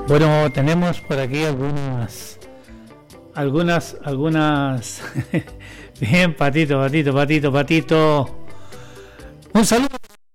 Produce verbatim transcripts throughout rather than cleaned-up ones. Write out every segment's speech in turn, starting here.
Bueno, tenemos por aquí algunas, algunas, algunas. Bien, Patito, Patito, Patito, Patito. Un saludo.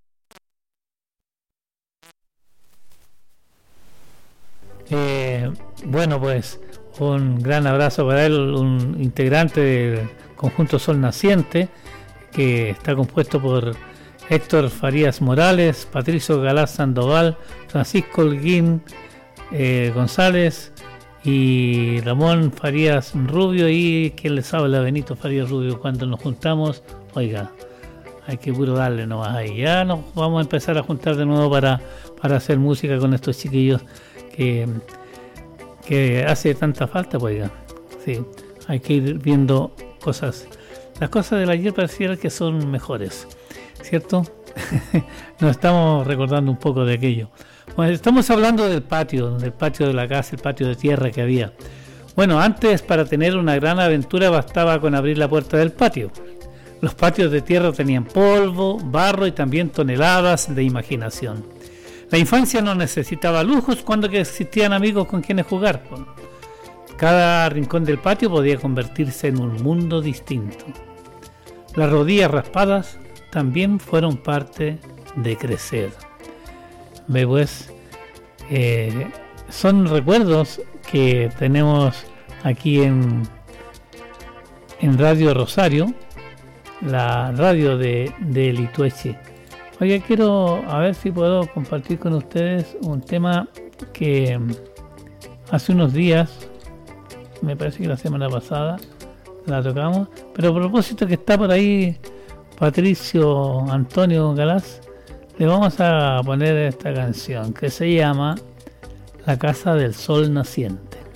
Eh, bueno, pues un gran abrazo para él, un integrante del conjunto Sol Naciente, que está compuesto por Héctor Farías Morales, Patricio Galás Sandoval, Francisco Holguín eh, González y Ramón Farías Rubio, y quien les habla, Benito Farías Rubio. Cuando nos juntamos, oiga, hay que puro darle nomás ahí. Ya nos vamos a empezar a juntar de nuevo para, para hacer música con estos chiquillos que, que hace tanta falta, pues, oiga. Sí, hay que ir viendo cosas. Las cosas del ayer parecieran que son mejores, ¿cierto? Nos estamos recordando un poco de aquello. Bueno, estamos hablando del patio, del patio de la casa, el patio de tierra que había. Bueno, antes, para tener una gran aventura bastaba con abrir la puerta del patio. Los patios de tierra tenían polvo, barro y también toneladas de imaginación. La infancia no necesitaba lujos cuando existían amigos con quienes jugar. Cada rincón del patio podía convertirse en un mundo distinto. Las rodillas raspadas también fueron parte de crecer. Ve pues, eh, son recuerdos que tenemos aquí en, en Radio Rosario, la radio de, de Litueche. Oye, quiero a ver si puedo compartir con ustedes un tema que hace unos días, me parece que la semana pasada, la tocamos, pero a propósito que está por ahí Patricio Antonio Galás, le vamos a poner esta canción que se llama La Casa del Sol Naciente.